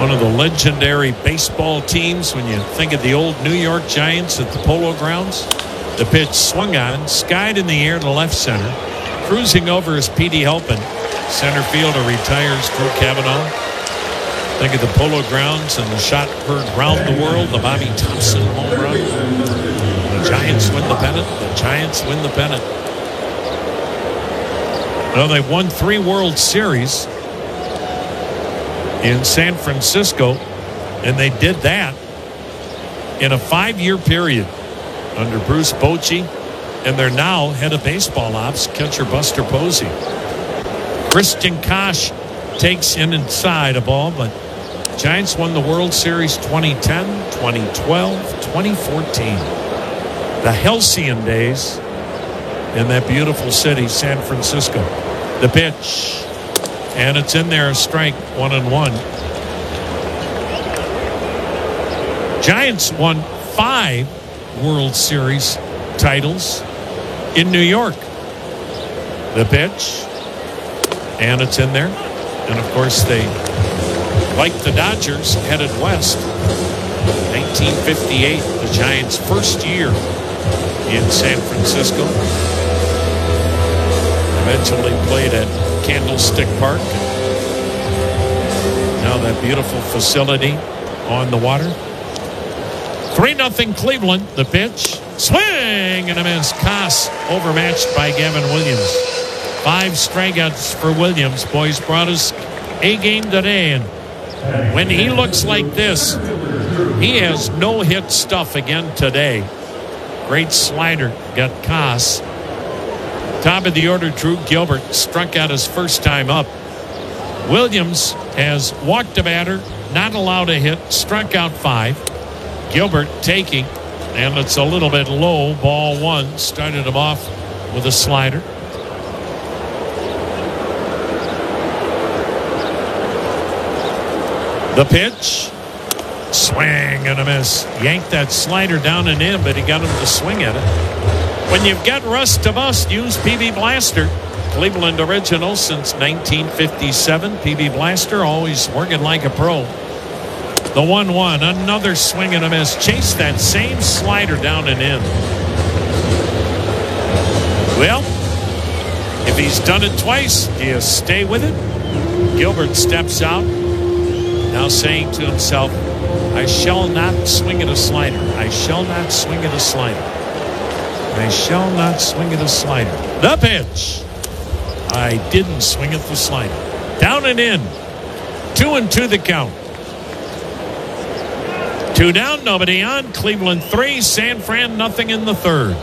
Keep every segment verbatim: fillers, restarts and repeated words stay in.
One of the legendary baseball teams when you think of the old New York Giants at the Polo Grounds. The pitch swung on, skied in the air to left center. Cruising over is Petey Halpin. Center fielder retires Drew Cavanaugh. Think of the Polo Grounds and the shot heard round the world, the Bobby Thompson home run. The Giants win the pennant. The Giants win the pennant. Well, they've won three World Series in San Francisco, and they did that in a five-year period under Bruce Bochy, and they're now head of baseball ops, catcher Buster Posey. Christian Koch takes in inside a ball, but Giants won the World Series twenty ten, twenty twelve, twenty fourteen. The halcyon days in that beautiful city, San Francisco. The pitch, and it's in there, a strike, one and one. Giants won five World Series titles in New York. The pitch, and it's in there. And of course, they, like the Dodgers, headed west. nineteen fifty-eight, the Giants' first year in San Francisco. Eventually played at Candlestick Park. Now that beautiful facility on the water. three nothing Cleveland. The pitch. Swing and a miss. Koss overmatched by Gavin Williams. Five strikeouts for Williams. Boys brought us a game today. And when he looks like this, he has no-hit stuff again today. Great slider. Got Koss. Top of the order, Drew Gilbert struck out his first time up. Williams has walked a batter, not allowed a hit, struck out five. Gilbert taking, and it's a little bit low. Ball one. Started him off with a slider. The pitch. Swing and a miss. Yanked that slider down and in, but he got him to swing at it. When you've got rust to bust, use P B Blaster. Cleveland original since nineteen fifty-seven. P B Blaster, always working like a pro. The one one, another swing and a miss. Chase that same slider down and in. Well, if he's done it twice, do you stay with it? Gilbert steps out, now saying to himself, I shall not swing at a slider. I shall not swing at a slider. I shall not swing at a slider. The pitch. I didn't swing at the slider. Down and in. Two and two the count. Two down, nobody on. Cleveland three, San Fran nothing in the third.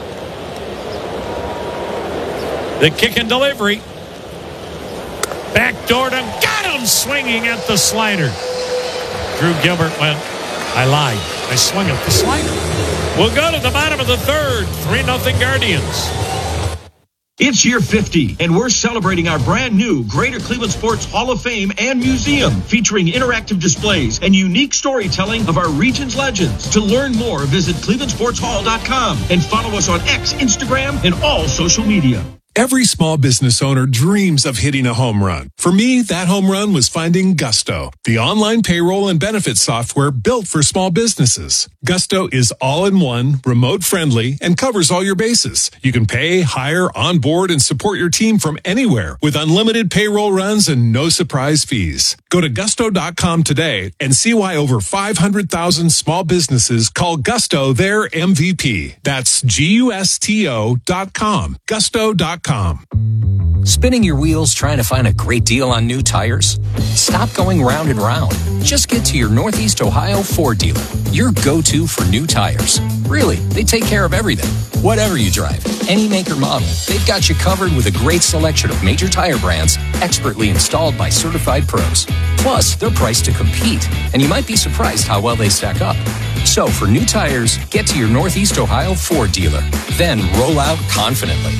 The kick and delivery. Backdoor to got him swinging at the slider. Drew Gilbert went, I lied. I swung at the slider. We'll go to the bottom of the third. three nothing Guardians. It's year fifty, and we're celebrating our brand new Greater Cleveland Sports Hall of Fame and Museum, featuring interactive displays and unique storytelling of our region's legends. To learn more, visit cleveland sports hall dot com and follow us on X, Instagram, and all social media. Every small business owner dreams of hitting a home run. For me, that home run was finding Gusto, the online payroll and benefits software built for small businesses. Gusto is all-in-one, remote-friendly, and covers all your bases. You can pay, hire, onboard, and support your team from anywhere with unlimited payroll runs and no surprise fees. Go to gusto dot com today and see why over five hundred thousand small businesses call Gusto their M V P. That's G U S T O dot com. Gusto dot com. Spinning your wheels trying to find a great deal on new tires? Stop going round and round. Just get to your Northeast Ohio Ford dealer, your go-to for new tires. Really, they take care of everything. Whatever you drive, any make or model, they've got you covered with a great selection of major tire brands expertly installed by certified pros. Plus, they're priced to compete, and you might be surprised how well they stack up. So for new tires, get to your Northeast Ohio Ford dealer, then roll out confidently.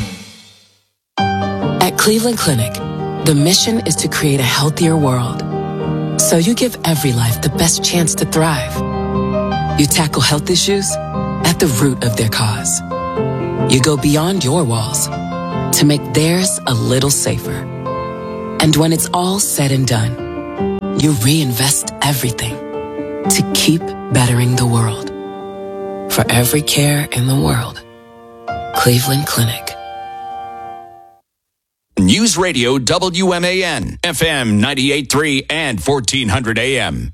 At Cleveland Clinic, the mission is to create a healthier world. So you give every life the best chance to thrive. You tackle health issues at the root of their cause. You go beyond your walls to make theirs a little safer. And when it's all said and done, you reinvest everything to keep bettering the world. For every care in the world, Cleveland Clinic. News Radio W M A N, F M ninety-eight point three and fourteen hundred A M.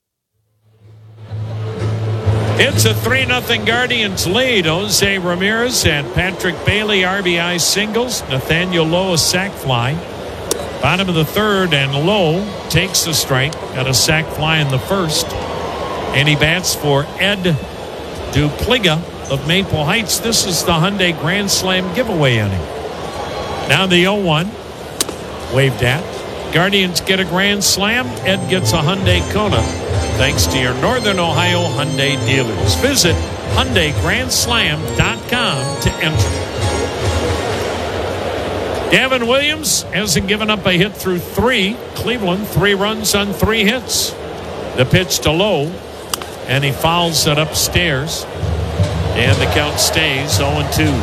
It's a three nothing Guardians lead. Jose Ramirez and Patrick Bailey R B I singles. Nathaniel Lowe a sac fly. Bottom of the third, and Lowe takes the strike. Got a sac fly in the first. And he bats for Ed Dupliga of Maple Heights. This is the Hyundai Grand Slam giveaway inning. Now the oh one. Waved at. Guardians get a Grand Slam. Ed gets a Hyundai Kona. Thanks to your Northern Ohio Hyundai dealers. Visit Hyundai Grand Slam dot com to enter. Gavin Williams hasn't given up a hit through three. Cleveland, three runs on three hits. The pitch to Lowe, and he fouls it upstairs. And the count stays oh and two.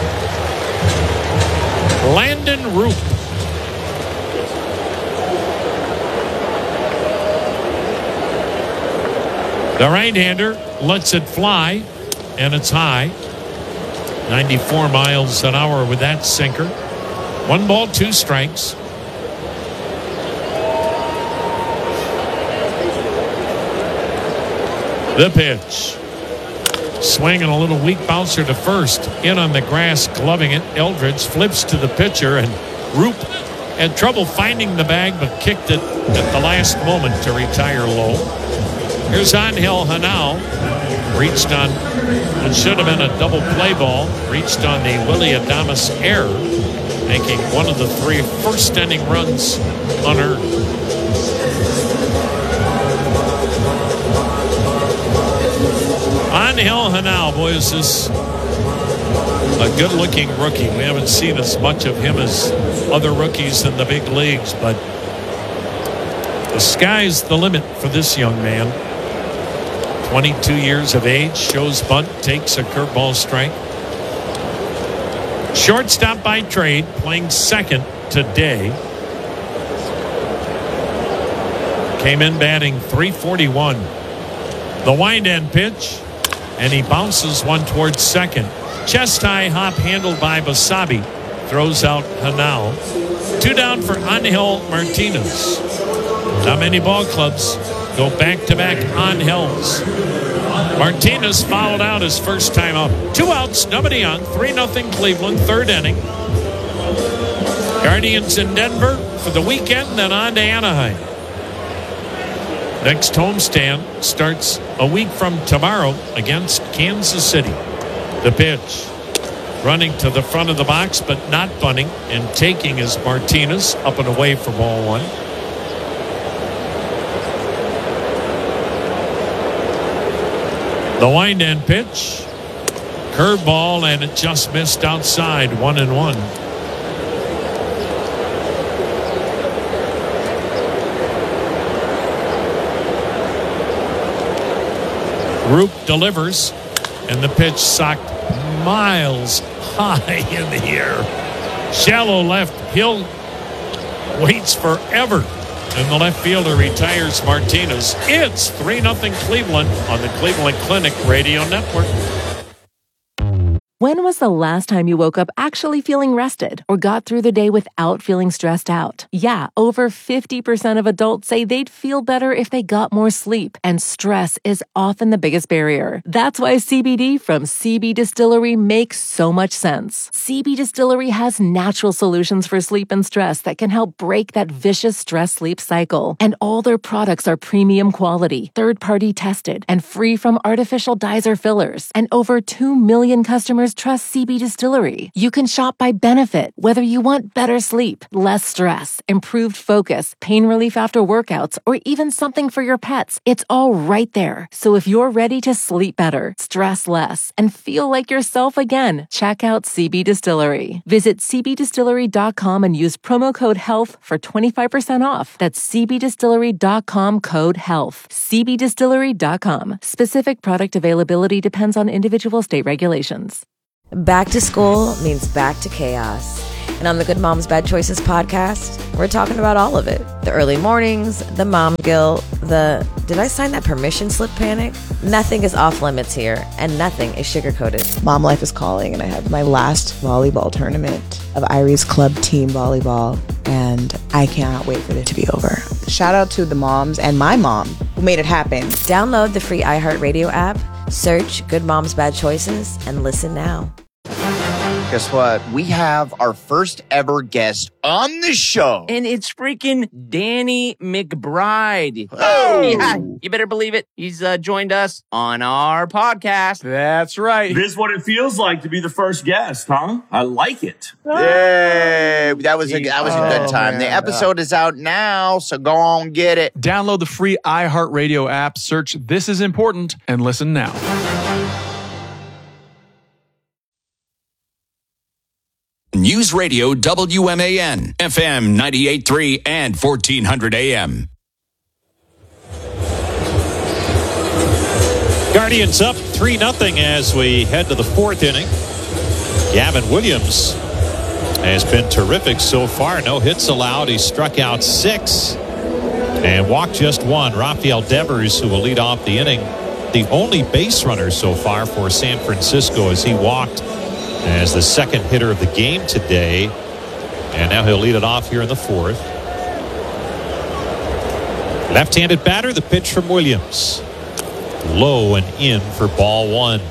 Landon Roop. The right-hander lets it fly, and it's high. ninety-four miles an hour with that sinker. One ball, two strikes. The pitch. Swing and a little weak bouncer to first. In on the grass, gloving it. Eldridge flips to the pitcher, and Roop had trouble finding the bag, but kicked it at the last moment to retire Lowe. Here's Angel Hanal. Reached on what should have been a double play ball. Reached on the Willie Adames error, making one of the three first inning runs unearned. Angel Hanal, boy, is this a good-looking rookie. We haven't seen as much of him as other rookies in the big leagues, but the sky's the limit for this young man. twenty-two years of age, shows bunt, takes a curveball strike. Shortstop by trade, playing second today. Came in batting three forty-one. The wind-end pitch, and he bounces one towards second. Chest-high hop handled by Basabe. Throws out Hanal. Two down for Angel Martinez. Not many ball clubs go back-to-back Angels. Martinez fouled out his first time up. Two outs, nobody on. three nothing Cleveland, third inning. Guardians in Denver for the weekend, then on to Anaheim. Next homestand starts a week from tomorrow against Kansas City. The pitch. Running to the front of the box, but not bunting, and taking is Martinez, up and away for ball one. The wind-end pitch. Curveball, and it just missed outside. One and one. Roop delivers, and the pitch socked miles high in the air. Shallow left. Hill waits forever, and the left fielder retires Martinez. It's three nothing Cleveland on the Cleveland Clinic Radio Network. When was the last time you woke up actually feeling rested or got through the day without feeling stressed out? Yeah, over fifty percent of adults say they'd feel better if they got more sleep, and stress is often the biggest barrier. That's why C B D from C B Distillery makes so much sense. C B Distillery has natural solutions for sleep and stress that can help break that vicious stress-sleep cycle. And all their products are premium quality, third-party tested, and free from artificial dyes or fillers. And over two million customers trust C B Distillery. You can shop by benefit, whether you want better sleep, less stress, improved focus, pain relief after workouts, or even something for your pets. It's all right there. So if you're ready to sleep better, stress less, and feel like yourself again, check out C B Distillery. Visit c b distillery dot com and use promo code HEALTH for twenty-five percent off. That's c b distillery dot com code HEALTH. c b distillery dot com. Specific product availability depends on individual state regulations. Back to school means back to chaos. And on the Good Moms Bad Choices podcast, we're talking about all of it. The early mornings, the mom guilt, the did I sign that permission slip panic? Nothing is off limits here, and nothing is sugar-coated. Mom life is calling, and I have my last volleyball tournament of Irie's club team volleyball, and I cannot wait for it to be over. Shout out to the moms and my mom who made it happen. Download the free iHeartRadio app, search Good Moms Bad Choices, and listen now. Guess what? We have our first ever guest on the show. And it's freaking Danny McBride. Oh! Yeah, you better believe it. He's uh, joined us on our podcast. That's right. This is what it feels like to be the first guest, huh? I like it. Yay! That was a, that was a good time. Oh, the man. episode is out now, so go on, get it. Download the free iHeartRadio app, search This Is Important, and listen now. News Radio W M A N, F M ninety-eight point three and fourteen hundred A M. Guardians up three nothing as we head to the fourth inning. Gavin Williams has been terrific so far. No hits allowed. He struck out six and walked just one. Rafael Devers, who will lead off the inning, the only base runner so far for San Francisco, as he walked as the second hitter of the game today. And now he'll lead it off here in the fourth. Left-handed batter, the pitch from Williams. Low and in for ball one.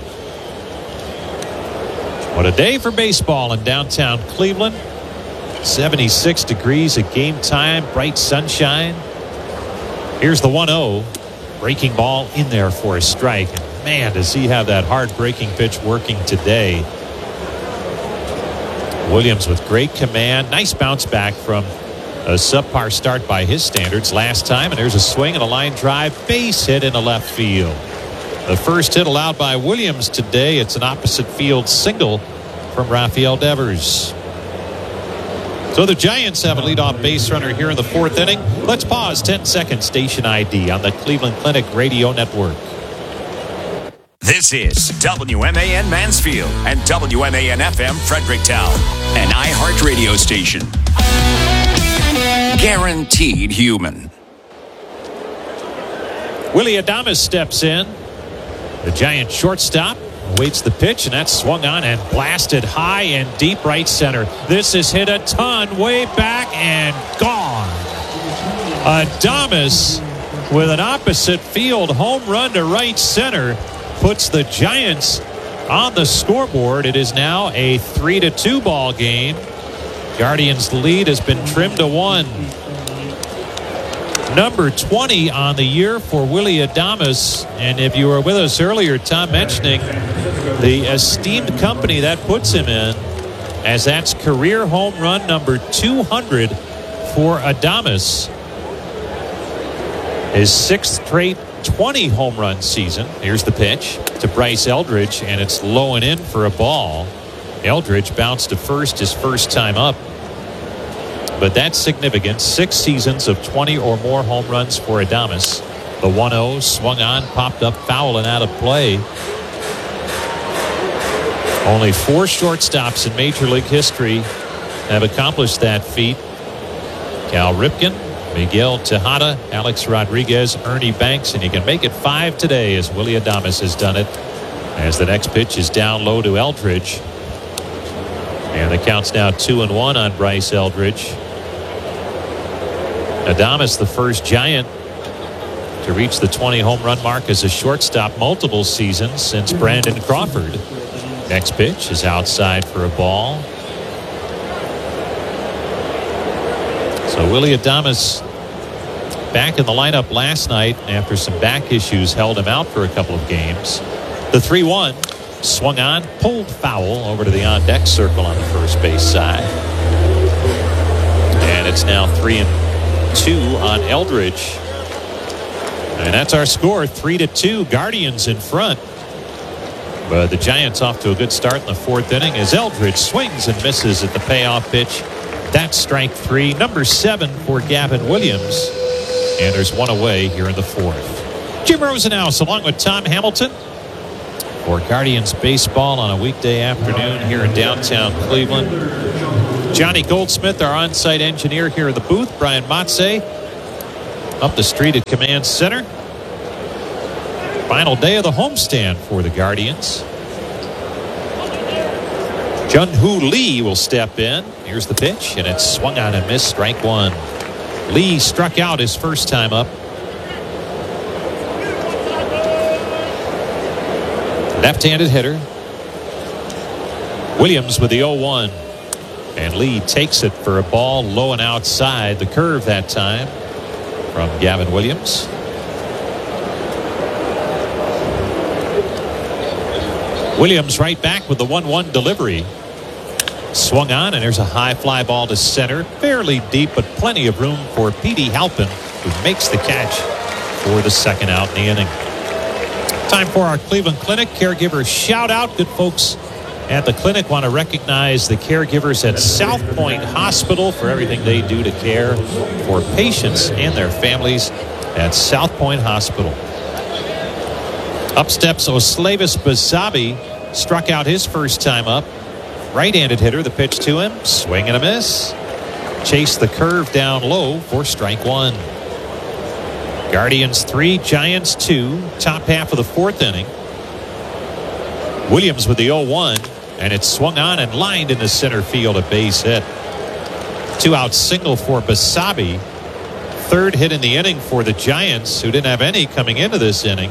What a day for baseball in downtown Cleveland. seventy-six degrees at game time, bright sunshine. Here's the one oh. Breaking ball in there for a strike. And man, does he have that hard breaking pitch working today. Williams with great command. Nice bounce back from a subpar start by his standards last time. And there's a swing and a line drive. Base hit into left field. The first hit allowed by Williams today. It's an opposite field single from Rafael Devers. So the Giants have a leadoff base runner here in the fourth inning. Let's pause ten seconds. Station I D on the Cleveland Clinic Radio Network. This is W M A N Mansfield and W M A N F M Fredericktown, an iHeart radio station. Guaranteed human. Willy Adames steps in. The Giant shortstop waits the pitch, and that's swung on and blasted high and deep right center. This is hit a ton way back and gone. Adames with an opposite field home run to right center puts the Giants on the scoreboard. It is now a three to two ball game. Guardians' lead has been trimmed to one. Number twenty on the year for Willy Adames. And if you were with us earlier, Tom mentioning the esteemed company that puts him in, as that's career home run number two hundred for Adames. His sixth straight twenty home run season. Here's the pitch to Bryce Eldridge, and it's low and in for a ball. Eldridge bounced to first his first time up. But that's significant. Six seasons of twenty or more home runs for Adames. The one oh swung on, popped up foul and out of play. Only four shortstops in Major League history have accomplished that feat. Cal Ripken, Miguel Tejada, Alex Rodriguez, Ernie Banks, and you can make it five today as Willy Adames has done it. As the next pitch is down low to Eldridge. And the count's now two and one on Bryce Eldridge. Adames, the first Giant to reach the twenty home run mark as a shortstop multiple seasons since Brandon Crawford. Next pitch is outside for a ball. So Willy Adames back in the lineup last night after some back issues held him out for a couple of games. The three one swung on, pulled foul over to the on-deck circle on the first base side. And it's now three and two on Eldridge. And that's our score, three to two. Guardians in front. But the Giants off to a good start in the fourth inning as Eldridge swings and misses at the payoff pitch. That's strike three. Number seven for Gavin Williams. And there's one away here in the fourth. Jim Rosenhaus along with Tom Hamilton for Guardians baseball on a weekday afternoon here in downtown Cleveland. Johnny Goldsmith, our on-site engineer here in the booth. Brian Motze up the street at Command Center. Final day of the homestand for the Guardians. Jun-Hoo Lee will step in. Here's the pitch, and it's swung on and missed. Strike one. Lee struck out his first time up. Left-handed hitter. Williams with the oh one. And Lee takes it for a ball low and outside. The curve that time from Gavin Williams. Williams right back with the one one delivery. Swung on, and there's a high fly ball to center. Fairly deep, but plenty of room for Petey Halpin, who makes the catch for the second out in the inning. Time for our Cleveland Clinic caregiver shout out. Good folks at the clinic want to recognize the caregivers at South Point Hospital for everything they do to care for patients and their families at South Point Hospital. Up steps Oslavis Basabi, struck out his first time up. Right-handed hitter, the pitch to him, swing and a miss. Chase the curve down low for strike one. Guardians three, Giants two, top half of the fourth inning. Williams with the oh one, and it's swung on and lined into center field, a base hit. Two out single for Basabi. Third hit in the inning for the Giants, who didn't have any coming into this inning.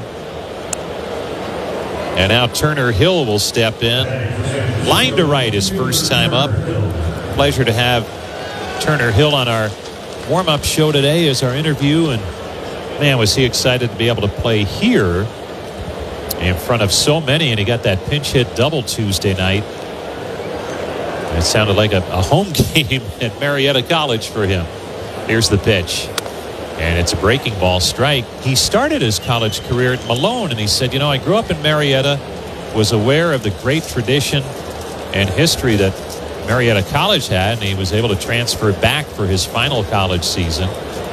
And now Turner Hill will step in. Line to right his first time up. Pleasure to have Turner Hill on our warm-up show today as our interview. And man, was he excited to be able to play here in front of so many. And he got that pinch hit double Tuesday night. It sounded like a, a home game at Marietta College for him. Here's the pitch. And it's a breaking ball strike. He started his college career at Malone, and he said, you know, I grew up in Marietta, was aware of the great tradition and history that Marietta College had, and he was able to transfer back for his final college season.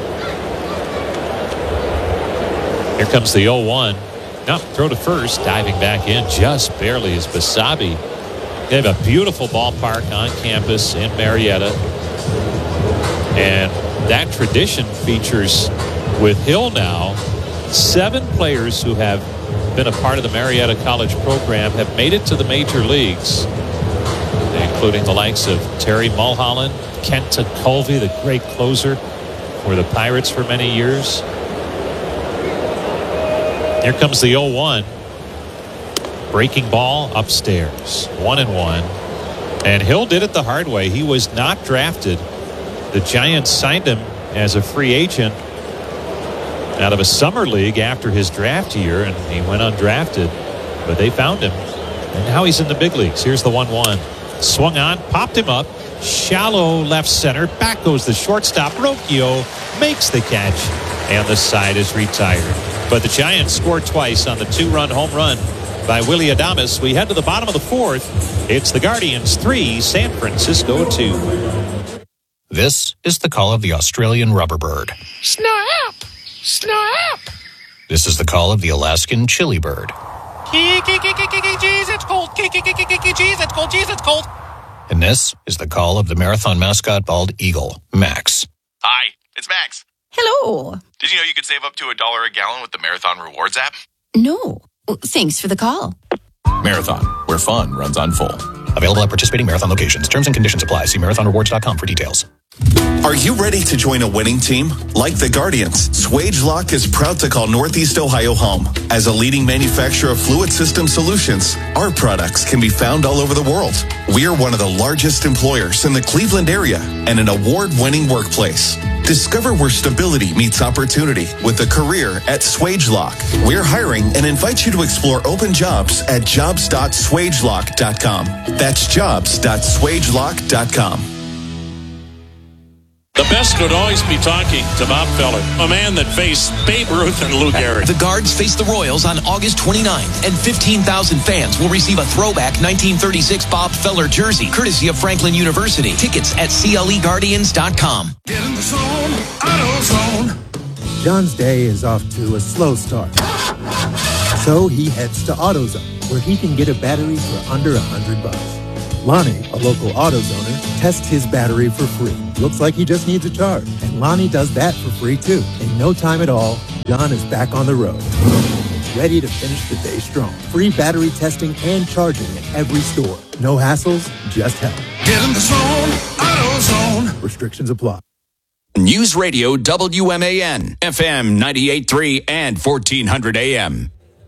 Here comes the oh one. No, throw to first, diving back in just barely as Basabi. They have a beautiful ballpark on campus in Marietta. And that tradition features with Hill now seven players who have been a part of the Marietta College program have made it to the major leagues, including the likes of Terry Mulholland, Kenta Colvey, the great closer for the Pirates for many years. Here comes the oh one. Breaking ball upstairs. One and one. And Hill did it the hard way. He was not drafted. The Giants signed him as a free agent out of a summer league after his draft year, and he went undrafted. But they found him, and now he's in the big leagues. Here's the one one. Swung on, popped him up. Shallow left center. Back goes the shortstop. Rocchio makes the catch, and the side is retired. But the Giants scored twice on the two-run home run by Willy Adames. We head to the bottom of the fourth. It's the Guardians three, San Francisco two. This is the call of the Australian rubberbird. Snap! Snap! This is the call of the Alaskan chili bird. Jeez, it's cold. Jeez, it's cold. Jeez, it's cold. And this is the call of the marathon mascot bald eagle, Max. Hi, it's Max. Hello. Did you know you could save up to a dollar a gallon with the Marathon Rewards app? No. Thanks for the call. Marathon, where fun runs on full. Available at participating Marathon locations. Terms and conditions apply. See marathon rewards dot com for details. Are you ready to join a winning team? Like the Guardians, Swagelok is proud to call Northeast Ohio home. As a leading manufacturer of fluid system solutions, our products can be found all over the world. We are one of the largest employers in the Cleveland area and an award-winning workplace. Discover where stability meets opportunity with a career at Swagelok. We're hiring and invite you to explore open jobs at jobs dot swagelok dot com. That's jobs dot swagelok dot com. The best would always be talking to Bob Feller, a man that faced Babe Ruth and Lou Gehrig. The Guards face the Royals on August twenty-ninth, and fifteen thousand fans will receive a throwback nineteen thirty-six Bob Feller jersey, courtesy of Franklin University. Tickets at C L E guardians dot com. Get in the zone, AutoZone. John's day is off to a slow start. So he heads to AutoZone, where he can get a battery for under a hundred bucks. Lonnie, a local AutoZoner, tests his battery for free. Looks like he just needs a charge. And Lonnie does that for free too. In no time at all, John is back on the road. Ready to finish the day strong. Free battery testing and charging at every store. No hassles, just help. Get in the zone, AutoZone. Restrictions apply. News Radio W M A N, F M ninety-eight point three and fourteen hundred A M.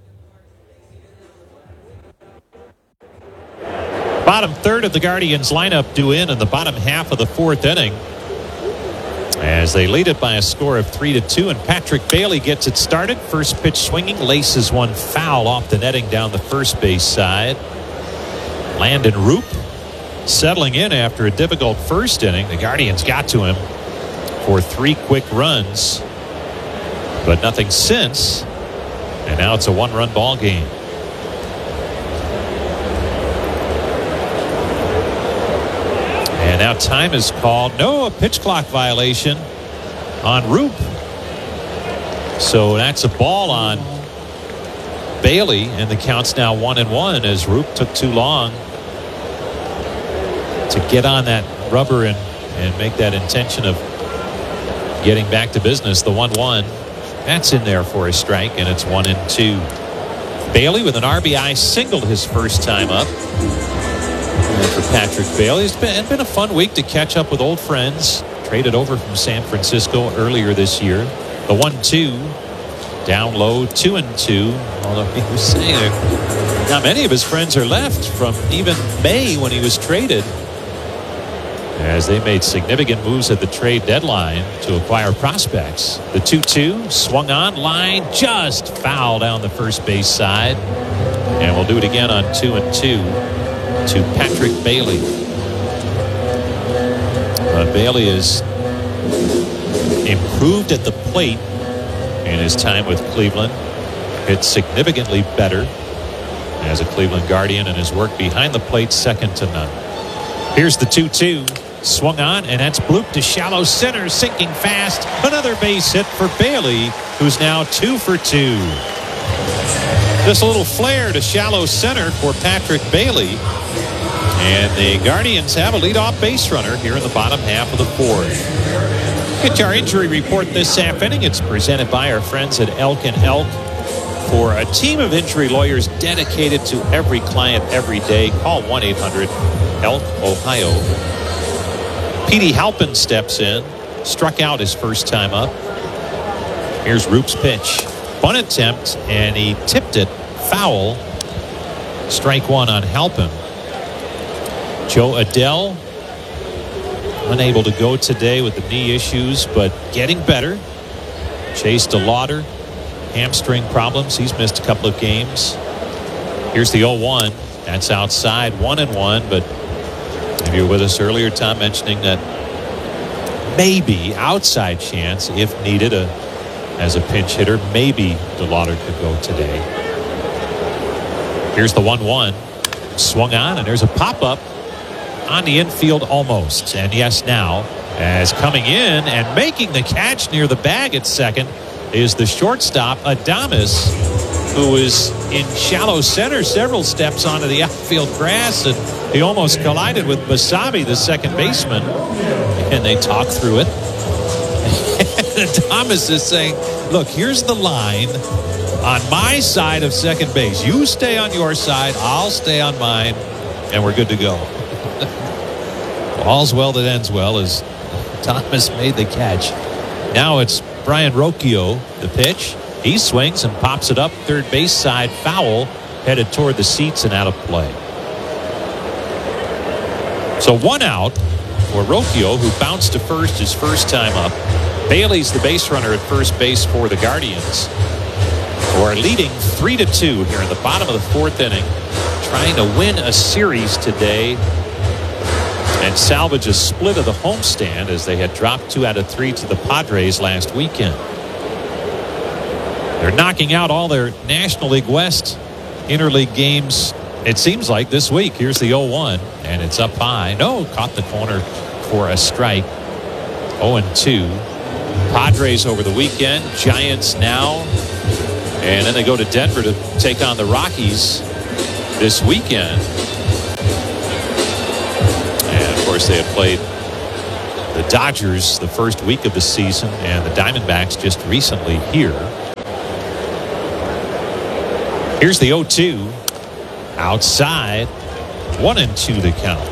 Bottom third of the Guardians lineup due in in the bottom half of the fourth inning, as they lead it by a score of three to two, and Patrick Bailey gets it started. First pitch swinging, laces one foul off the netting down the first base side. Landon Roop settling in after a difficult first inning. The Guardians got to him for three quick runs, but nothing since, and now it's a one-run ball game. And now time is called. No, a pitch clock violation on Roop. So that's a ball on Bailey, and the count's now one and one as Roop took too long to get on that rubber and, and make that intention of getting back to business. The one one, that's in there for a strike, and it's one and two. Bailey with an R B I single his first time up. And for Patrick Bailey, it's been, it's been a fun week to catch up with old friends. Traded over from San Francisco earlier this year. The one two, down low, two and two. Although he was saying that not many of his friends are left from even May when he was traded, as they made significant moves at the trade deadline to acquire prospects. The two two swung on, line just foul down the first base side, and we'll do it again on two and two to Patrick Bailey. Uh, Bailey is improved at the plate in his time with Cleveland. It's significantly better as a Cleveland Guardian, and his work behind the plate second to none. Here's the two two. Swung on, and that's blooped to shallow center, sinking fast. Another base hit for Bailey, who's now two for two. Just a little flare to shallow center for Patrick Bailey. And the Guardians have a leadoff base runner here in the bottom half of the fourth. Get our injury report this half inning. It's presented by our friends at Elk and Elk. For a team of injury lawyers dedicated to every client every day, call one eight hundred elk ohio. Petey Halpin steps in, struck out his first time up. Here's Roop's pitch. Bunt attempt, and he tipped it foul. Strike one on Halpin. Joe Adell, unable to go today with the knee issues, but getting better. Chase DeLauder, hamstring problems. He's missed a couple of games. Here's the oh one. That's outside, one and one, but if you were with us earlier, Tom, mentioning that maybe outside chance, if needed, a, as a pinch hitter, maybe DeLauder could go today. Here's the one one. Swung on, and there's a pop-up on the infield almost. And yes, now, as coming in and making the catch near the bag at second is the shortstop, Adames, who is in shallow center several steps onto the outfield grass, and he almost collided with Basabe, the second baseman, and they talk through it. And Adames is saying, look, here's the line on my side of second base. You stay on your side, I'll stay on mine, and we're good to go. All's well that ends well, as Thomas made the catch. Now it's Brian Rocchio, the pitch. He swings and pops it up third base side, foul, headed toward the seats and out of play. So one out for Rocchio, who bounced to first his first time up. Bailey's the base runner at first base for the Guardians, who are leading three to two here in the bottom of the fourth inning, trying to win a series today and salvage a split of the homestand, as they had dropped two out of three to the Padres last weekend. They're knocking out all their National League West interleague games, it seems like, this week. Here's the oh one, and it's up high. No, caught the corner for a strike. oh and two. Padres over the weekend, Giants now, and then they go to Denver to take on the Rockies this weekend. course, they had played the Dodgers the first week of the season and the Diamondbacks just recently here. Here's the oh two. Outside. One and two the count.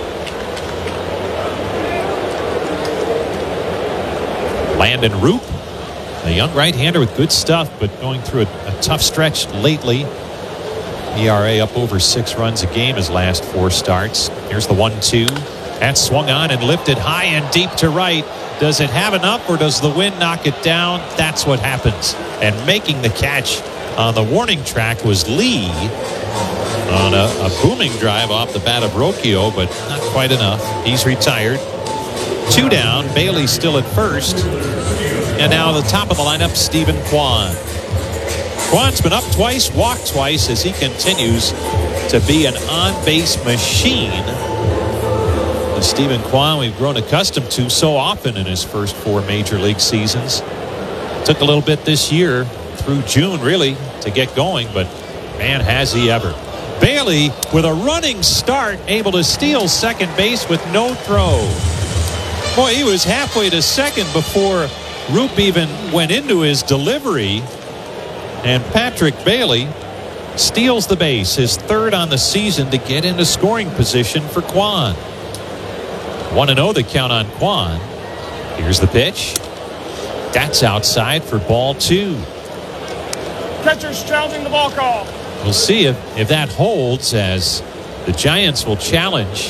Landon Roop, a young right-hander with good stuff, but going through a, a tough stretch lately. E R A up over six runs a game his last four starts. Here's the one two. That's swung on and lifted high and deep to right. Does it have enough, or does the wind knock it down? That's what happens. And making the catch on the warning track was Lee on a, a booming drive off the bat of Rocchio, but not quite enough. He's retired. Two down. Bailey still at first. And now the top of the lineup, Stephen Kwan. Kwan's been up twice, walked twice as he continues to be an on-base machine. And Stephen Kwan, we've grown accustomed to so often in his first four major league seasons. Took a little bit this year through June, really, to get going, but man, has he ever. Bailey with a running start, able to steal second base with no throw. Boy, he was halfway to second before Roop even went into his delivery. And Patrick Bailey steals the base, his third on the season, to get into scoring position for Kwan. one and oh the count on Kwan. Here's the pitch. That's outside for ball two. Catcher's challenging the ball call. We'll see if, if that holds, as the Giants will challenge.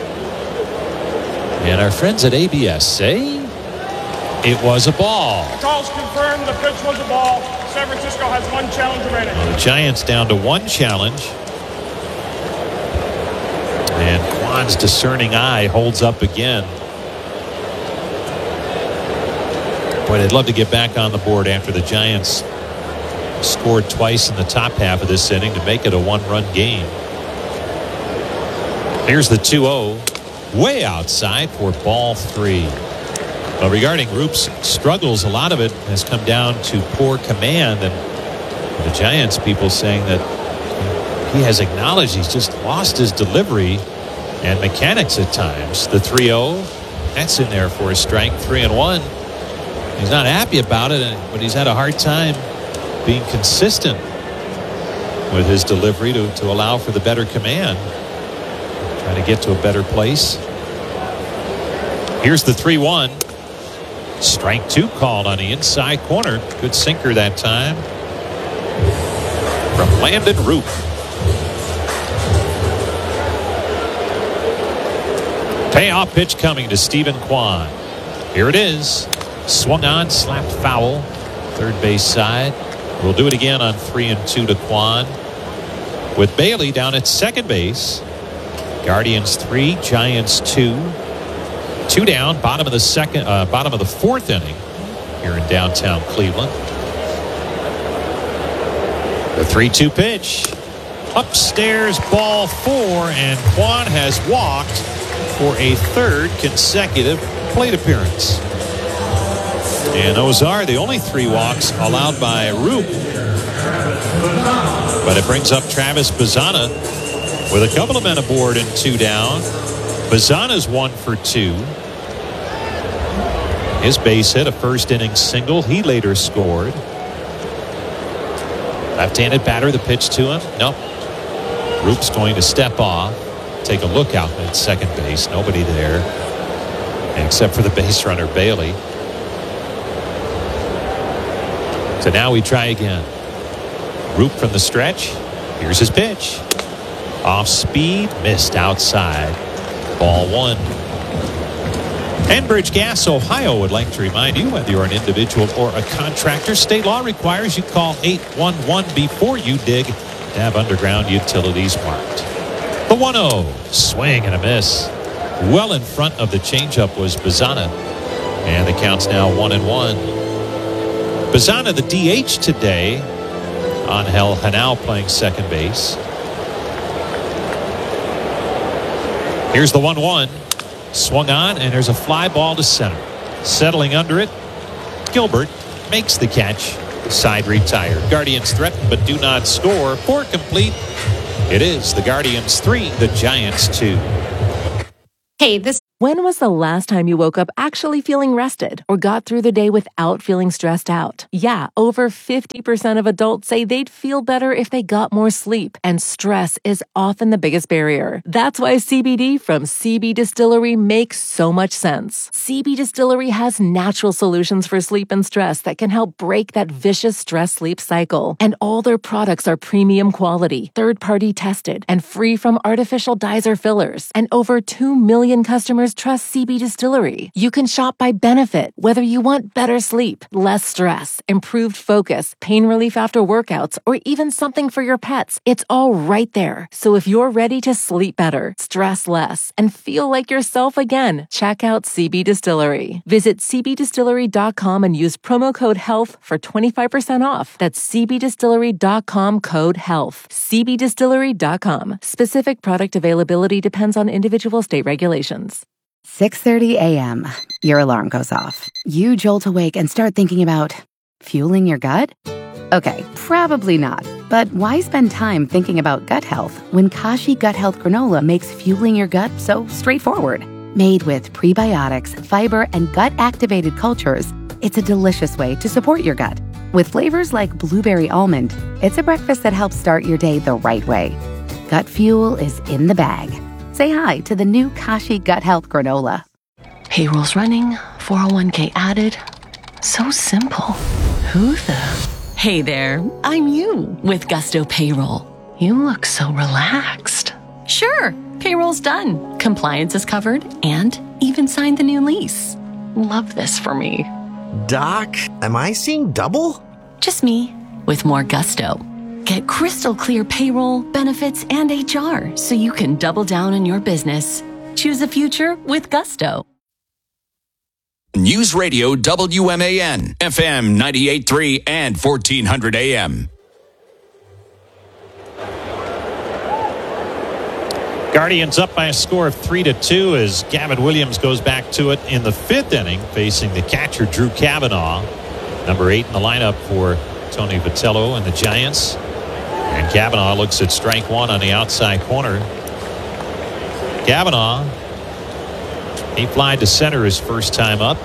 And our friends at A B S say it was a ball. The call's confirmed. The pitch was a ball. San Francisco has one challenge remaining. Well, the Giants down to one challenge. And Kwan's discerning eye holds up again. Boy, they'd love to get back on the board after the Giants scored twice in the top half of this inning to make it a one-run game. Here's the two oh. Way outside for ball three. Well, regarding Roop's struggles, a lot of it has come down to poor command, and the Giants people saying that he has acknowledged he's just lost his delivery and mechanics at times. The three oh, that's in there for a strike. Three and one. He's not happy about it, but he's had a hard time being consistent with his delivery to, to allow for the better command. Trying to get to a better place. Here's the three one. Strike two called on the inside corner. Good sinker that time from Landon Roop. Payoff pitch coming to Stephen Kwan. Here it is. Swung on, slapped foul. Third base side. We'll do it again on three and two to Kwan. With Bailey down at second base. Guardians three, Giants two. Two down, bottom of the second, uh, bottom of the fourth inning here in downtown Cleveland. The three two pitch. Upstairs, ball four, and Kwan has walked for a third consecutive plate appearance. And those are the only three walks allowed by Roop. But it brings up Travis Bazzana with a couple of men aboard and two down. Bazzana's one for two. His base hit, a first inning single. He later scored. Left-handed batter, the pitch to him. Nope. Roop's going to step off. Take a look out at second base. Nobody there except for the base runner, Bailey. So now we try again. Roop from the stretch. Here's his pitch. Off speed, missed outside. Ball one. Enbridge Gas Ohio would like to remind you, whether you're an individual or a contractor, state law requires you call eight one one before you dig to have underground utilities marked. The one oh. Swing and a miss. Well in front of the changeup was Bazzana. And the count's now one and one. Bazzana, the D H today. Angel Hanal playing second base. Here's the one one. Swung on, and there's a fly ball to center. Settling under it, Gilbert makes the catch. Side retired. Guardians threaten but do not score. Four complete. It is the Guardians three, the Giants two. Hey, this When was the last time you woke up actually feeling rested or got through the day without feeling stressed out? Yeah, over fifty percent of adults say they'd feel better if they got more sleep, and stress is often the biggest barrier. That's why C B D from C B Distillery makes so much sense. C B Distillery has natural solutions for sleep and stress that can help break that vicious stress-sleep cycle. And all their products are premium quality, third-party tested, and free from artificial dyes or fillers. And over two million customers trust C B Distillery. You can shop by benefit, whether you want better sleep, less stress, improved focus, pain relief after workouts, or even something for your pets. It's all right there. So if you're ready to sleep better, stress less, and feel like yourself again, check out C B Distillery. Visit c b distillery dot com and use promo code HEALTH for twenty-five percent off. That's c b distillery dot com code HEALTH. c b distillery dot com. Specific product availability depends on individual state regulations. six thirty a.m. Your alarm goes off. You jolt awake and start thinking about fueling your gut? Okay, probably not. But why spend time thinking about gut health when Kashi Gut Health Granola makes fueling your gut so straightforward? Made with prebiotics, fiber, and gut-activated cultures, it's a delicious way to support your gut. With flavors like blueberry almond, it's a breakfast that helps start your day the right way. Gut fuel is in the bag. Say hi to the new Kashi Gut Health Granola. Payroll's running, four oh one k added. So simple. Who the? Hey there, I'm you with Gusto Payroll. You look so relaxed. Sure, payroll's done. Compliance is covered and even signed the new lease. Love this for me. Doc, am I seeing double? Just me with more gusto. Get crystal clear payroll, benefits, and H R so you can double down on your business. Choose a future with gusto. News Radio W M A N, F M ninety-eight point three and fourteen hundred A M. Guardians up by a score of three to two as Gavin Williams goes back to it in the fifth inning, facing the catcher Drew Cavanaugh, number eight in the lineup for Tony Vitello and the Giants. And Cavanaugh looks at strike one on the outside corner. Cavanaugh, he flied to center his first time up.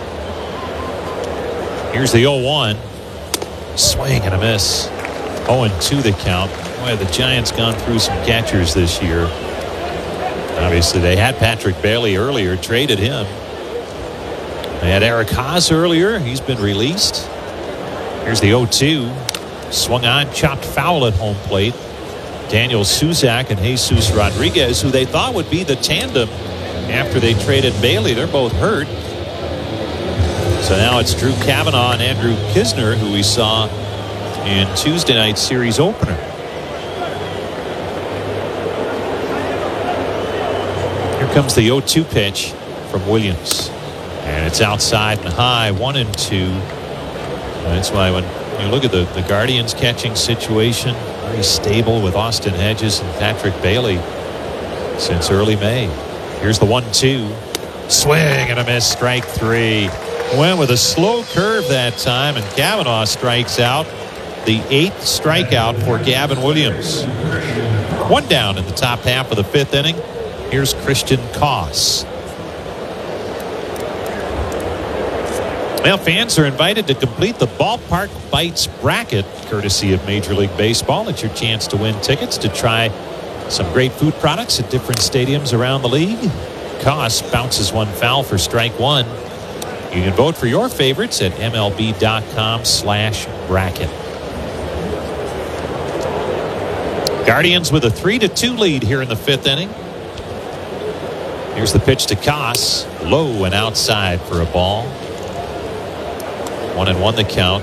Here's the oh one. Swing and a miss. oh and two the count. Boy, the Giants gone through some catchers this year. Obviously, they had Patrick Bailey earlier, traded him. They had Eric Haas earlier. He's been released. Here's the oh two. Swung on, chopped foul at home plate. Daniel Suzak and Jesus Rodriguez, who they thought would be the tandem after they traded Bailey. They're both hurt. So now it's Drew Cavanaugh and Andrew Kisner, who we saw in Tuesday night's series opener. Here comes the oh two pitch from Williams. And it's outside and high, one and two. And that's why when you look at the, the Guardians catching situation, very stable with Austin Hedges and Patrick Bailey since early May. Here's the one two. Swing and a miss, strike three. Went with a slow curve that time, and Cavanaugh strikes out. The eighth strikeout for Gavin Williams. One down in the top half of the fifth inning. Here's Christian Koss. Well, fans are invited to complete the Ballpark Bites bracket, courtesy of Major League Baseball. It's your chance to win tickets to try some great food products at different stadiums around the league. Koss bounces one foul for strike one. You can vote for your favorites at M L B dot com slash bracket. Guardians with a three to two lead here in the fifth inning. Here's the pitch to Koss. Low and outside for a ball. One and one the count.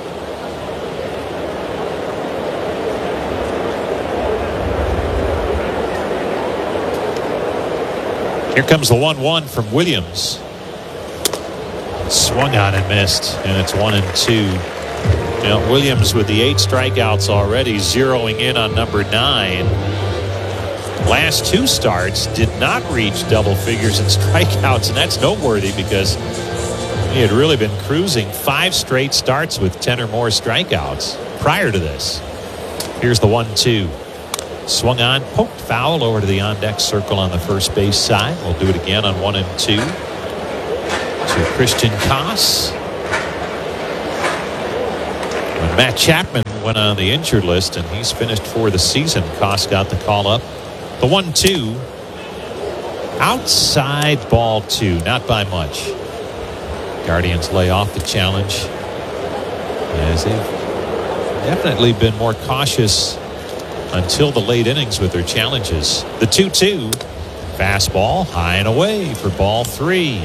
Here comes the one one from Williams. Swung on and missed, and it's one and two. You know, Williams with the eight strikeouts already, zeroing in on number nine. Last two starts did not reach double figures in strikeouts, and that's noteworthy because he had really been cruising five straight starts with ten or more strikeouts prior to this. Here's the one two. Swung on, poked foul over to the on-deck circle on the first base side. We'll do it again on one and two. To Christian Koss. When Matt Chapman went on the injured list and he's finished for the season, Koss got the call up. The one two. Outside ball two, not by much. Guardians lay off the challenge as they've definitely been more cautious until the late innings with their challenges. The two two. Fastball high and away for ball three.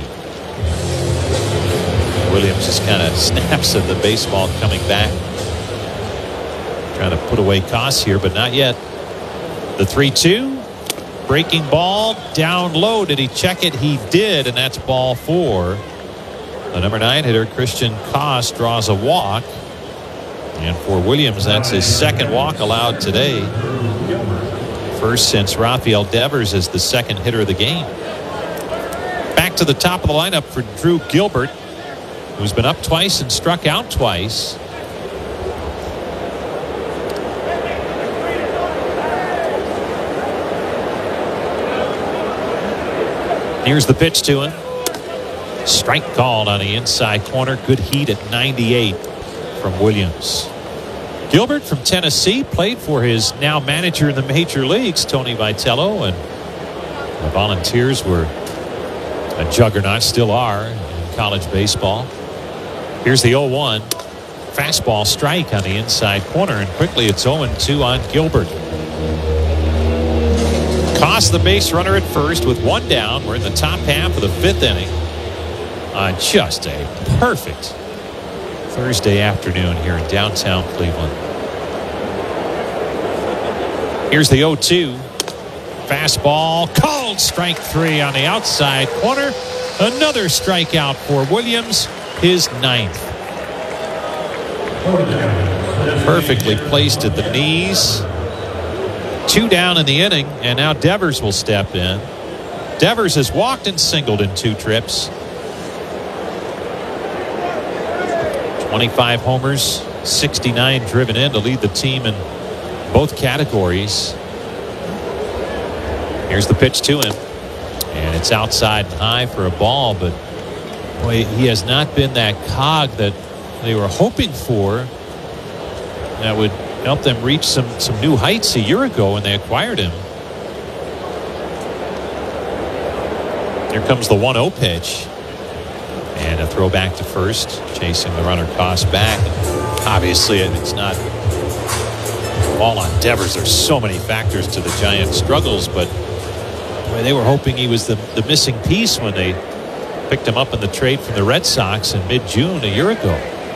Williams just kind of snaps at the baseball coming back. Trying to put away Koss here, but not yet. The three two. Breaking ball down low. Did he check it? He did, and that's ball four. The number nine hitter, Christian Koss, draws a walk. And for Williams, that's his second walk allowed today. First since Rafael Devers is the second hitter of the game. Back to the top of the lineup for Drew Gilbert, who's been up twice and struck out twice. Here's the pitch to him. Strike called on the inside corner. Good heat at ninety-eight from Williams. Gilbert from Tennessee played for his now manager in the major leagues, Tony Vitello, and the Volunteers were a juggernaut, still are in college baseball. Here's the oh one. Fastball strike on the inside corner, and quickly it's oh two on Gilbert. Koss the base runner at first with one down. We're in the top half of the fifth inning on just a perfect Thursday afternoon here in downtown Cleveland. Here's the oh two. Fastball called, strike three on the outside corner. Another strikeout for Williams, his ninth. Perfectly placed at the knees. Two down in the inning, and now Devers will step in. Devers has walked and singled in two trips. twenty-five homers, sixty-nine driven in to lead the team in both categories. Here's the pitch to him, and it's outside and high for a ball, but boy, he has not been that cog that they were hoping for that would help them reach some some new heights a year ago when they acquired him. Here comes the one oh pitch. And a throw back to first, chasing the runner Koss back. Obviously, it's not all on Devers. There's so many factors to the Giants' struggles, but boy, they were hoping he was the, the missing piece when they picked him up in the trade from the Red Sox in mid-June a year ago.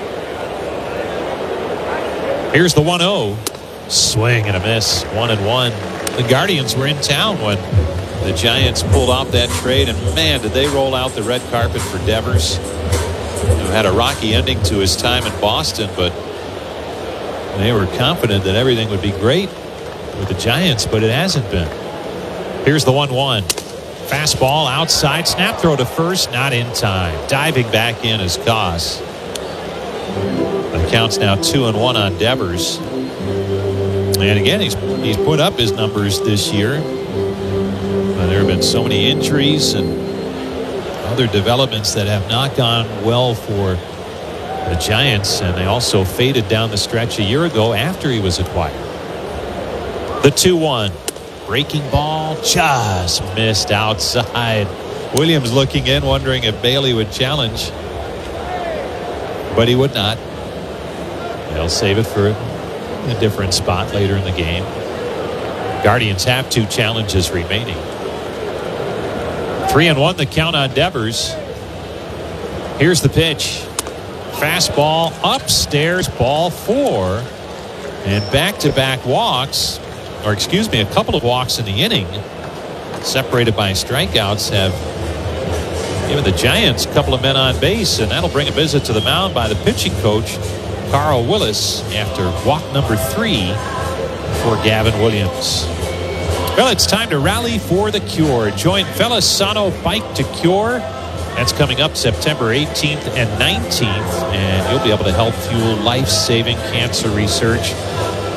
Here's the one oh. Swing and a miss. One and one. The Guardians were in town when the Giants pulled off that trade, and man, did they roll out the red carpet for Devers, who had a rocky ending to his time in Boston, but they were confident that everything would be great with the Giants, but it hasn't been. Here's the one one. Fastball outside, snap throw to first, not in time. Diving back in is Koss. The count's now two and one on Devers. And again, he's he's put up his numbers this year. But there have been so many injuries and other developments that have not gone well for the Giants, and they also faded down the stretch a year ago after he was acquired. The two one. Breaking ball just missed outside. Williams looking in, wondering if Bailey would challenge, but he would not. They'll save it for a different spot later in the game. Guardians have two challenges remaining. Three and one, the count on Devers. Here's the pitch. Fastball upstairs, ball four. And back-to-back walks, or excuse me, a couple of walks in the inning, separated by strikeouts, have given the Giants a couple of men on base, and that'll bring a visit to the mound by the pitching coach, Carl Willis, after walk number three for Gavin Williams. Well, it's time to rally for the cure. Join Feliciano Bike to Cure. That's coming up September eighteenth and nineteenth, and you'll be able to help fuel life-saving cancer research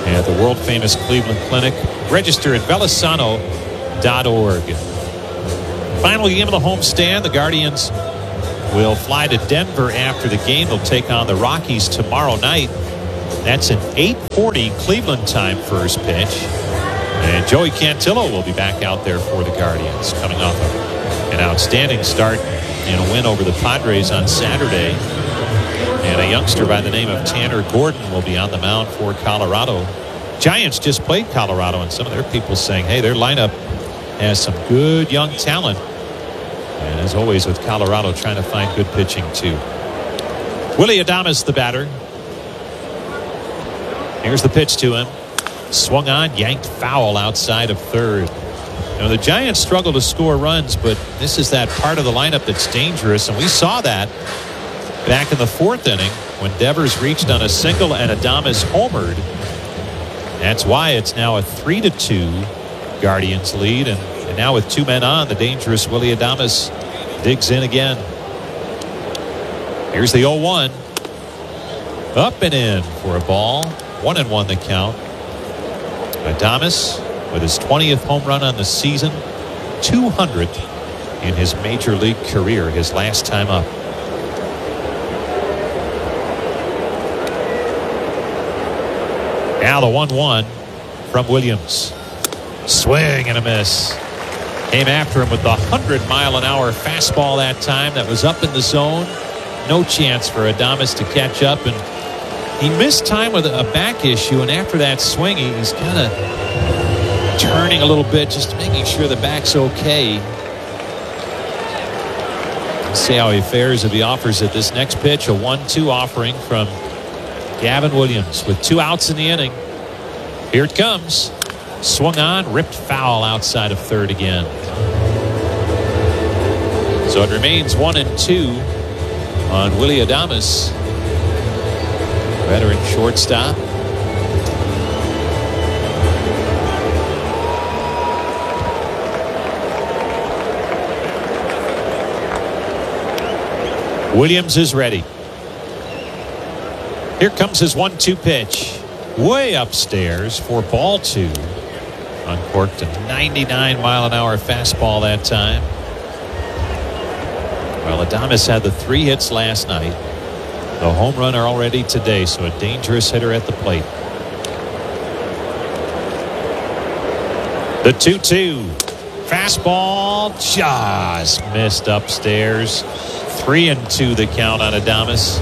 at the world-famous Cleveland Clinic. Register at velasano dot org. Final game of the homestand. The Guardians will fly to Denver after the game. They'll take on the Rockies tomorrow night. That's an eight forty Cleveland time first pitch. And Joey Cantillo will be back out there for the Guardians, coming off an outstanding start in a win over the Padres on Saturday. And a youngster by the name of Tanner Gordon will be on the mound for Colorado. Giants just played Colorado, and some of their people saying, hey, their lineup has some good young talent. And as always with Colorado, trying to find good pitching too. Willy Adames, the batter. Here's the pitch to him. Swung on, yanked foul outside of third. You know, the Giants struggle to score runs, but this is that part of the lineup that's dangerous, and we saw that back in the fourth inning when Devers reached on a single and Adames homered. That's why it's now a three to two Guardians lead, and, and now with two men on, the dangerous Willy Adames digs in again. Here's the oh one. Up and in for a ball. One and one the count. Adames with his twentieth home run on the season, two hundredth in his major league career, his last time up. Now the one one from Williams. Swing and a miss. Came after him with the one hundred mile an hour fastball that time that was up in the zone. No chance for Adames to catch up, and he missed time with a back issue, and after that swing, he's kind of turning a little bit, just making sure the back's okay. Let's see how he fares if he offers it. This next pitch, a one two offering from Gavin Williams with two outs in the inning. Here it comes. Swung on, ripped foul outside of third again. So it remains one and two on Willy Adames, veteran shortstop. Williams is ready. Here comes his one two pitch. Way upstairs for ball two. Uncorked a ninety-nine mile an hour fastball that time. Well, Adames had the three hits last night. The home runner already today, so a dangerous hitter at the plate. The two two. Fastball just missed upstairs. Three and two the count on Adames.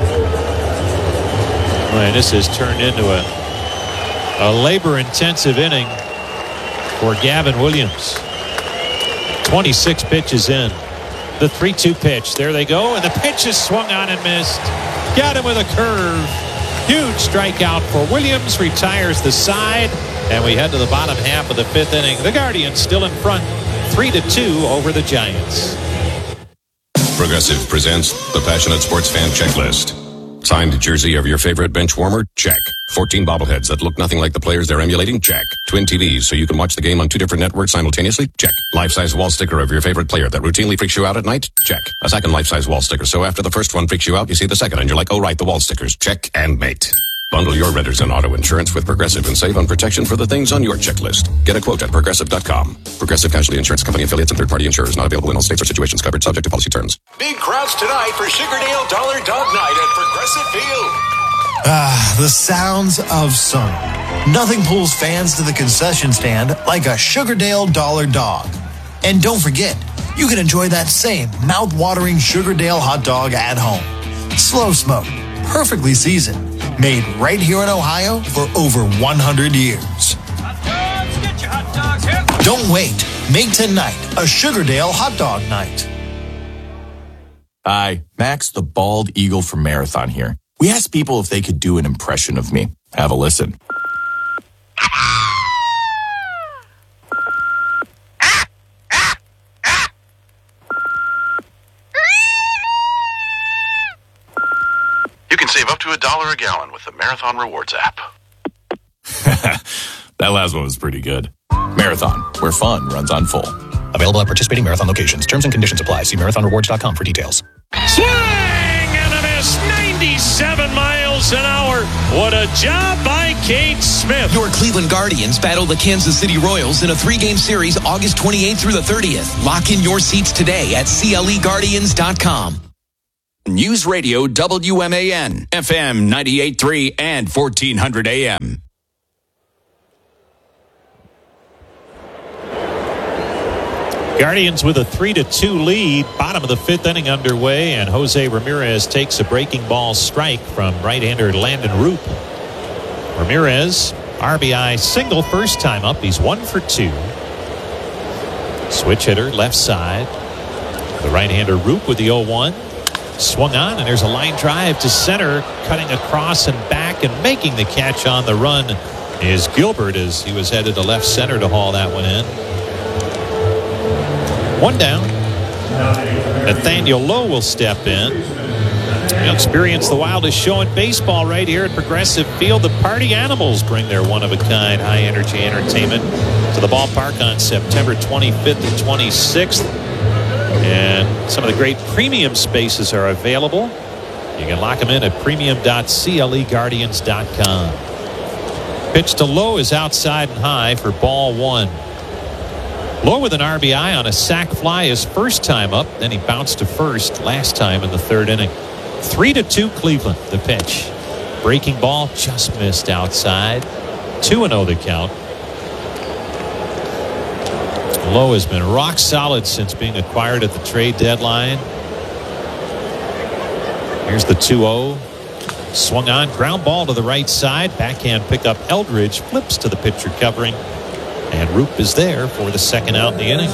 Boy, this has turned into a, a labor-intensive inning for Gavin Williams. twenty-six pitches in. The three two pitch. There they go. And the pitch is swung on and missed. Got him with a curve. Huge strikeout for Williams. Retires the side. And we head to the bottom half of the fifth inning. The Guardians still in front. Three to two over the Giants. Progressive presents the Passionate Sports Fan Checklist. Signed jersey of your favorite bench warmer? Check. fourteen bobbleheads that look nothing like the players they're emulating? Check. Twin T Vs so you can watch the game on two different networks simultaneously? Check. Life-size wall sticker of your favorite player that routinely freaks you out at night? Check. A second life-size wall sticker so after the first one freaks you out, you see the second and you're like, oh right, the wall stickers. Check and mate. Bundle your renters and auto insurance with Progressive and save on protection for the things on your checklist. Get a quote at progressive dot com. Progressive Casualty Insurance Company affiliates and third-party insurers not available in all states or situations covered subject to policy terms. Big crowds tonight for Sugardale Dollar Dog Night at Progressive Field. Ah, the sounds of summer. Nothing pulls fans to the concession stand like a Sugardale Dollar Dog. And don't forget, you can enjoy that same mouth-watering Sugardale hot dog at home. Slow smoked, perfectly seasoned, made right here in Ohio for over one hundred years. Hot dogs, get your hot dogs here. Don't wait. Make tonight a Sugardale hot dog night. Hi, Max the Bald Eagle from Marathon here. We asked people if they could do an impression of me. Have a listen. You can save up to a dollar a gallon with the Marathon Rewards app. That last one was pretty good. Marathon, where fun runs on full. Available at participating Marathon locations. Terms and conditions apply. See marathon rewards dot com for details. Swing and a miss. ninety-seven miles an hour. What a job by Cade Smith. Your Cleveland Guardians battle the Kansas City Royals in a three-game series August twenty-eighth through the thirtieth. Lock in your seats today at C L E Guardians dot com. News Radio W M A N, F M ninety-eight point three and fourteen hundred A M. Guardians with a three to two lead. Bottom of the fifth inning underway, and Jose Ramirez takes a breaking ball strike from right-hander Landon Roop. Ramirez, R B I single first time up. He's one for two. Switch hitter, left side. The right-hander Roop with the oh one. Swung on, and there's a line drive to center. Cutting across and back and making the catch on the run is Gilbert, as he was headed to left center to haul that one in. One down. Nathaniel Lowe will step in. You'll experience the wildest show in baseball right here at Progressive Field. The Party Animals bring their one-of-a-kind high-energy entertainment to the ballpark on September twenty-fifth and twenty-sixth. And some of the great premium spaces are available. You can lock them in at premium dot C L E Guardians dot com. Pitch to Lowe is outside and high for ball one. Lowe with an R B I on a sac fly his first time up. Then he bounced to first last time in the third inning. Three to two Cleveland. The pitch. Breaking ball just missed outside. two and oh the count. Lowe has been rock solid since being acquired at the trade deadline. Here's the two oh. Swung on. Ground ball to the right side. Backhand pickup. Eldridge flips to the pitcher covering. And Roop is there for the second out in the inning.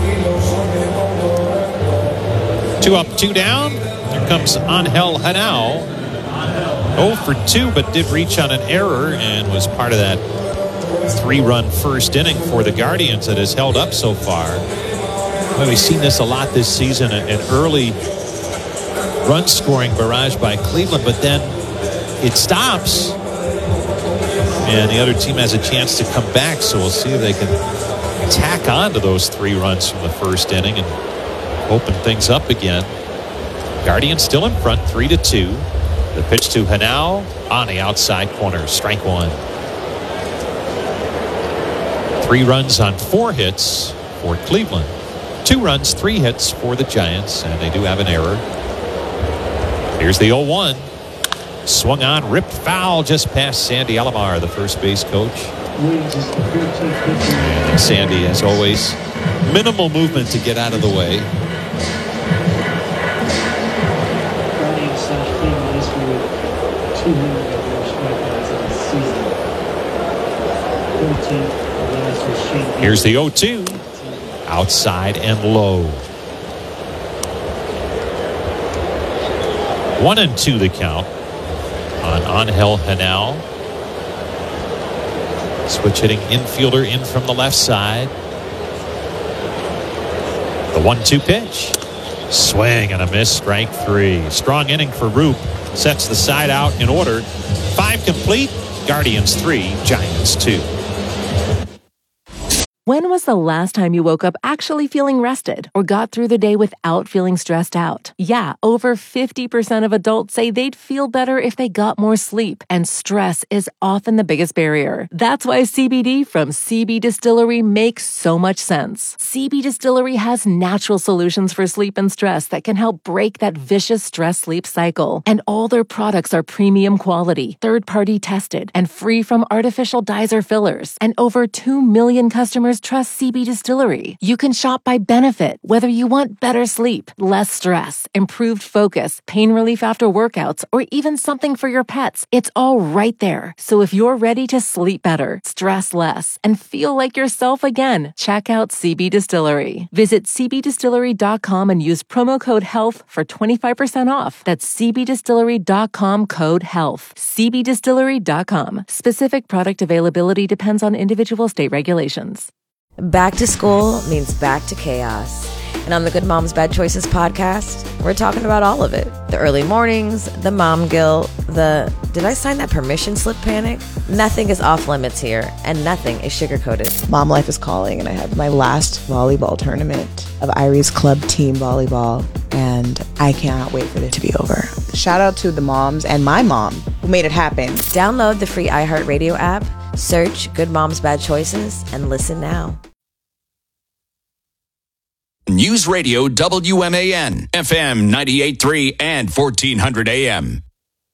Two up, two down. Here comes Angel Hanao. oh for two, but did reach on an error and was part of that three-run first inning for the Guardians that has held up so far. Well, we've seen this a lot this season, an early run-scoring barrage by Cleveland, but then it stops. And the other team has a chance to come back, so we'll see if they can tack on to those three runs from the first inning and open things up again. Guardians still in front, three to two. The pitch to Hanao on the outside corner, strike one. Three runs on four hits for Cleveland. Two runs, three hits for the Giants, and they do have an error. Here's the oh one. Swung on, ripped foul just past Sandy Alomar, the first base coach. And Sandy, as always, minimal movement to get out of the way. Here's the oh two. Outside and low. One and two the count on Angel Hanao. Switch hitting infielder in from the left side. The one two pitch. Swing and a miss, strike three. Strong inning for Roop. Sets the side out in order. Five complete. Guardians three, Giants two. When was the last time you woke up actually feeling rested or got through the day without feeling stressed out? Yeah, over fifty percent of adults say they'd feel better if they got more sleep, and stress is often the biggest barrier. That's why C B D from C B Distillery makes so much sense. C B Distillery has natural solutions for sleep and stress that can help break that vicious stress-sleep cycle. And all their products are premium quality, third-party tested, and free from artificial dyes or fillers. And over two million customers trust C B Distillery. You can shop by benefit, whether you want better sleep, less stress, improved focus, pain relief after workouts, or even something for your pets. It's all right there. So if you're ready to sleep better, stress less, and feel like yourself again, check out C B Distillery. Visit C B distillery dot com and use promo code HEALTH for twenty-five percent off. That's C B distillery dot com code HEALTH. C B distillery dot com. Specific product availability depends on individual state regulations. Back to school means back to chaos. And on the Good Moms Bad Choices podcast, we're talking about all of it. The early mornings, the mom guilt, the did I sign that permission slip panic? Nothing is off limits here, and nothing is sugar-coated. Mom life is calling, and I have my last volleyball tournament of Irie's club team volleyball, and I cannot wait for it to be over. Shout out to the moms and my mom who made it happen. Download the free iHeartRadio app, search Good Moms Bad Choices, and listen now. News Radio W M A N, F M ninety-eight point three and fourteen hundred A M.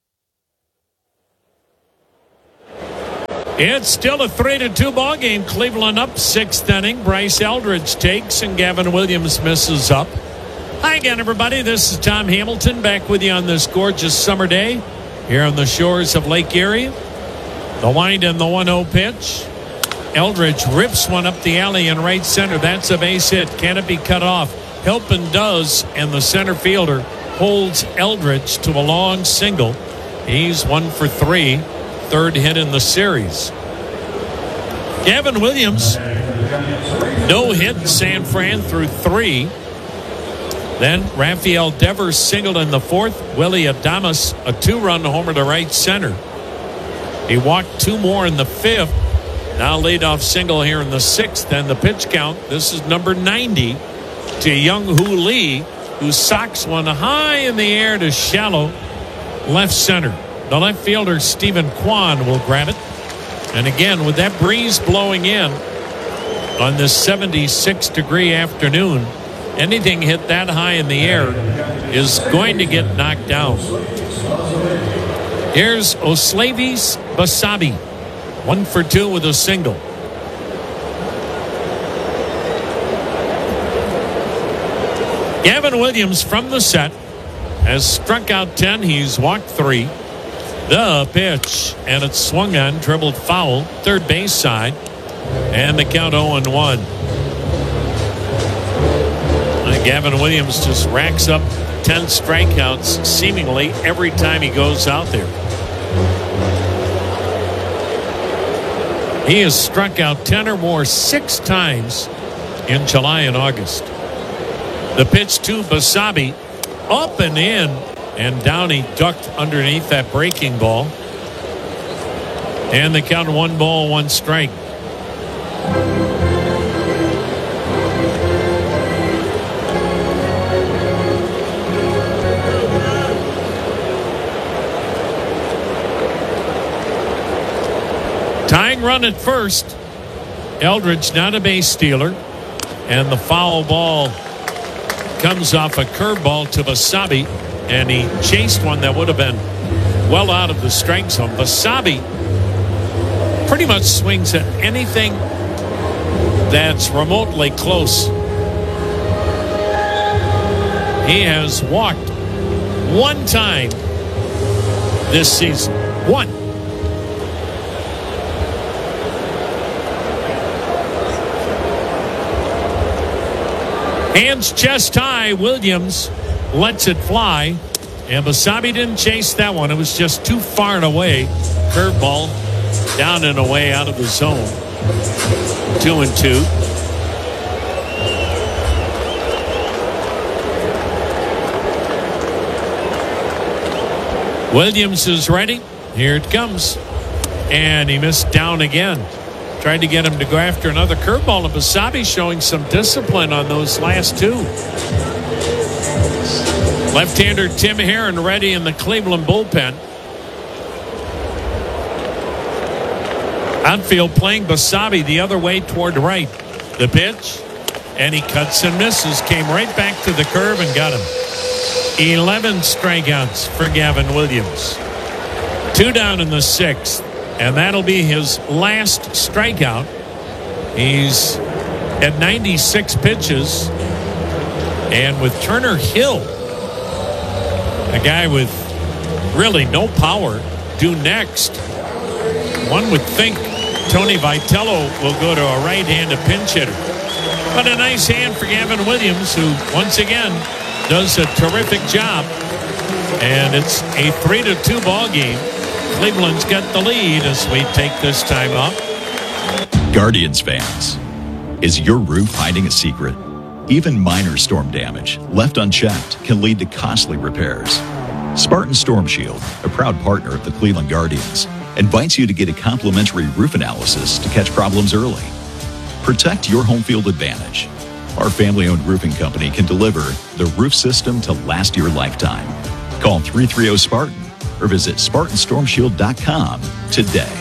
It's still a three to two ball game. Cleveland up sixth inning. Bryce Eldridge takes and Gavin Williams misses up. Hi again, everybody. This is Tom Hamilton back with you on this gorgeous summer day here on the shores of Lake Erie. The wind and the one oh pitch. Eldridge rips one up the alley in right center. That's a base hit. Can it be cut off? Hilpin does, and the center fielder holds Eldridge to a long single. He's one for three. Third hit in the series. Gavin Williams, no hit in San Fran through three. Then Rafael Devers singled in the fourth. Willie Adames, a two-run homer to right center. He walked two more in the fifth. Now leadoff single here in the sixth. And the pitch count, this is number ninety to Young Hoo Lee, who socks one high in the air to shallow left center. The left fielder, Stephen Kwan, will grab it. And again, with that breeze blowing in on this seventy-six degree afternoon, anything hit that high in the air is going to get knocked down. Here's Oslavis Basabe, one for two with a single. Gavin Williams from the set has struck out ten. He's walked three. The pitch, and it's swung on, dribbled foul, third base side, and the count oh and one. And Gavin Williams just racks up ten strikeouts seemingly every time he goes out there. He has struck out ten or more six times in July and August. The pitch to Basabe, up and in. And Downey ducked underneath that breaking ball. And the count one ball, one strike. Tying run at first. Eldridge not a base stealer. And the foul ball comes off a curveball to Basabe. And he chased one that would have been well out of the strike zone. Basabe pretty much swings at anything that's remotely close. He has walked one time this season. One. Hands chest high. Williams lets it fly, and Basabe didn't chase that one. It was just too far and away. Curveball down and away out of the zone. Two and two. Williams is ready. Here it comes. And he missed down again. Tried to get him to go after another curveball, and Basabe showing some discipline on those last two. Left-hander Tim Herron ready in the Cleveland bullpen. Outfield playing Basabe the other way toward right. The pitch, and he cuts and misses. Came right back to the curve and got him. eleven strikeouts for Gavin Williams. Two down in the sixth, and that'll be his last strikeout. He's at ninety-six pitches, and with Turner Hill, a guy with really no power, due next, one would think Tony Vitello will go to a right-handed pinch hitter. But a nice hand for Gavin Williams, who once again does a terrific job. And it's a three to two ball game. Cleveland's got the lead as we take this time up. Guardians fans, is your roof hiding a secret? Even minor storm damage, left unchecked, can lead to costly repairs. Spartan Storm Shield, a proud partner of the Cleveland Guardians, invites you to get a complimentary roof analysis to catch problems early. Protect your home field advantage. Our family-owned roofing company can deliver the roof system to last your lifetime. Call three three zero Spartan or visit Spartan Storm Shield dot com today.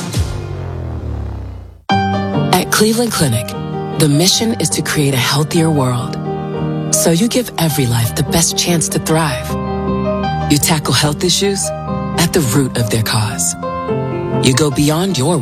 At Cleveland Clinic, the mission is to create a healthier world. So you give every life the best chance to thrive. You tackle health issues at the root of their cause. You go beyond your